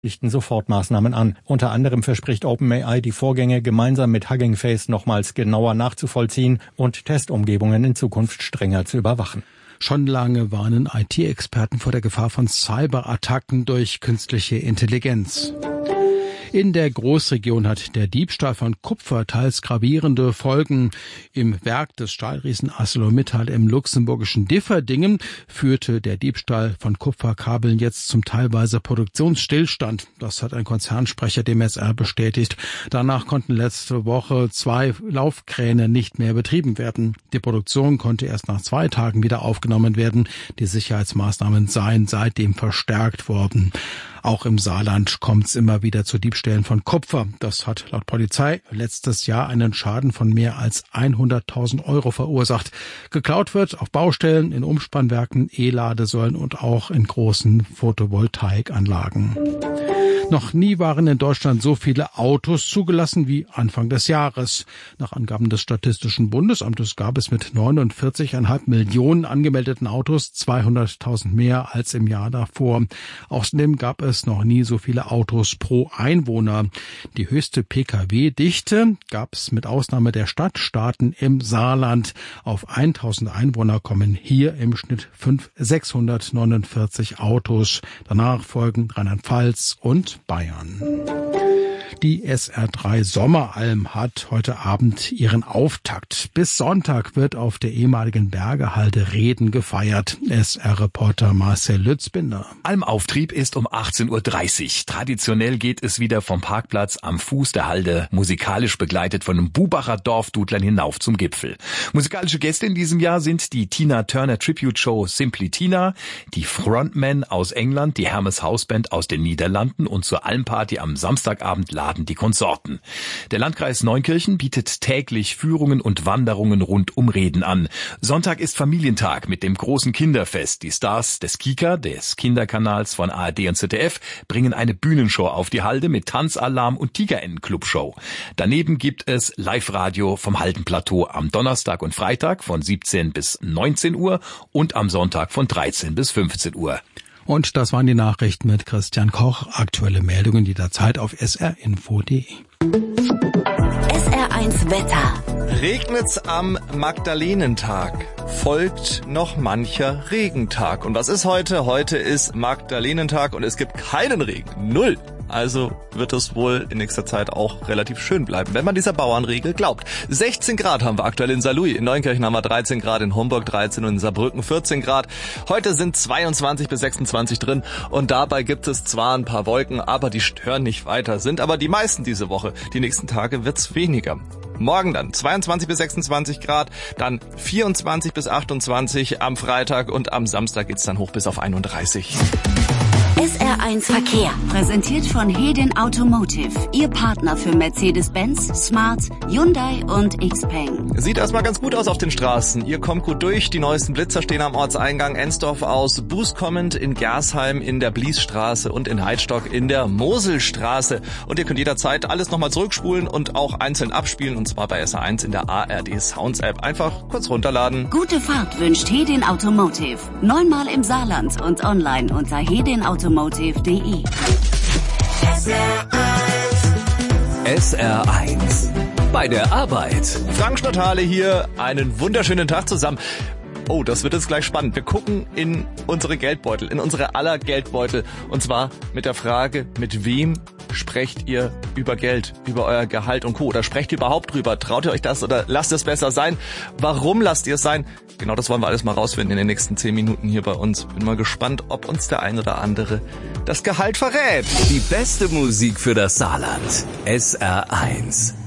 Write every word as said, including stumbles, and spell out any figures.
richten Sofortmaßnahmen an. Unter anderem verspricht OpenAI, die Vorgänge gemeinsam mit Hugging Face nochmals genauer nachzuvollziehen und Testumgebungen in Zukunft strenger zu überwachen. Schon lange warnen I T-Experten vor der Gefahr von Cyberattacken durch künstliche Intelligenz. In der Großregion hat der Diebstahl von Kupfer teils gravierende Folgen. Im Werk des Stahlriesen ArcelorMittal im luxemburgischen Differdingen führte der Diebstahl von Kupferkabeln jetzt zum teilweise Produktionsstillstand. Das hat ein Konzernsprecher dem S R bestätigt. Danach konnten letzte Woche zwei Laufkräne nicht mehr betrieben werden. Die Produktion konnte erst nach zwei Tagen wieder aufgenommen werden. Die Sicherheitsmaßnahmen seien seitdem verstärkt worden. Auch im Saarland kommt es immer wieder zu Diebstählen von Kupfer. Das hat laut Polizei letztes Jahr einen Schaden von mehr als hunderttausend Euro verursacht. Geklaut wird auf Baustellen, in Umspannwerken, E-Ladesäulen und auch in großen Photovoltaikanlagen. Noch nie waren in Deutschland so viele Autos zugelassen wie Anfang des Jahres. Nach Angaben des Statistischen Bundesamtes gab es mit neunundvierzig Komma fünf Millionen angemeldeten Autos zweihunderttausend mehr als im Jahr davor. Außerdem gab es noch nie so viele Autos pro Einwohner. Die höchste P K W-Dichte gab es mit Ausnahme der Stadtstaaten im Saarland. Auf tausend Einwohner kommen hier im Schnitt sechshundertneunundvierzig Autos. Danach folgen Rheinland-Pfalz und Bayern. Die S R drei Sommeralm hat heute Abend ihren Auftakt. Bis Sonntag wird auf der ehemaligen Bergehalde Reden gefeiert. S R-Reporter Marcel Lützbinder. Almauftrieb ist um achtzehn Uhr dreißig. Traditionell geht es wieder vom Parkplatz am Fuß der Halde, musikalisch begleitet von den Bubacher Dorfdudlern hinauf zum Gipfel. Musikalische Gäste in diesem Jahr sind die Tina Turner Tribute Show Simply Tina, die Frontmen aus England, die Hermes Hausband aus den Niederlanden und zur Almparty am Samstagabend laden die Konsorten. Der Landkreis Neunkirchen bietet täglich Führungen und Wanderungen rund um Reden an. Sonntag ist Familientag mit dem großen Kinderfest. Die Stars des Kika, des Kinderkanals von A R D und Z D F, bringen eine Bühnenshow auf die Halde mit Tanzalarm und Tigerennen-Clubshow. Daneben gibt es Live-Radio vom Haldenplateau am Donnerstag und Freitag von siebzehn bis neunzehn Uhr und am Sonntag von dreizehn bis fünfzehn Uhr. Und das waren die Nachrichten mit Christian Koch. Aktuelle Meldungen jederzeit auf s r info punkt d e. S R eins Wetter. Regnet's am Magdalenentag, folgt noch mancher Regentag. Und was ist heute? Heute ist Magdalenentag und es gibt keinen Regen. Null. Also wird es wohl in nächster Zeit auch relativ schön bleiben, wenn man dieser Bauernregel glaubt. sechzehn Grad haben wir aktuell in Saarlouis, in Neunkirchen haben wir dreizehn Grad, in Homburg dreizehn und in Saarbrücken vierzehn Grad. Heute sind zweiundzwanzig bis sechsundzwanzig drin und dabei gibt es zwar ein paar Wolken, aber die stören nicht weiter, sind aber die meisten diese Woche. Die nächsten Tage wird's weniger. Morgen dann zweiundzwanzig bis sechsundzwanzig Grad, dann vierundzwanzig bis achtundzwanzig am Freitag und am Samstag geht's dann hoch bis auf einunddreißig. S R eins Verkehr, präsentiert von Hedin Automotive, Ihr Partner für Mercedes-Benz, Smart, Hyundai und Xpeng. Sieht erstmal ganz gut aus auf den Straßen. Ihr kommt gut durch, die neuesten Blitzer stehen am Ortseingang Ensdorf aus, Buß kommend in Gersheim in der Bliesstraße und in Heidstock in der Moselstraße. Und ihr könnt jederzeit alles nochmal zurückspulen und auch einzeln abspielen, und zwar bei S R eins in der A R D Sounds App. Einfach kurz runterladen. Gute Fahrt wünscht Hedin Automotive. Neunmal im Saarland und online unter hedin automotive punkt d e. S R eins bei der Arbeit. Frank Schnottale hier, einen wunderschönen Tag zusammen. Oh, das wird jetzt gleich spannend. Wir gucken in unsere Geldbeutel, in unsere aller Geldbeutel. Und zwar mit der Frage, mit wem sprecht ihr über Geld, über euer Gehalt und Co. Oder sprecht ihr überhaupt drüber? Traut ihr euch das oder lasst es besser sein? Warum lasst ihr es sein? Genau das wollen wir alles mal rausfinden in den nächsten zehn Minuten hier bei uns. Bin mal gespannt, ob uns der ein oder andere das Gehalt verrät. Die beste Musik für das Saarland. S R eins.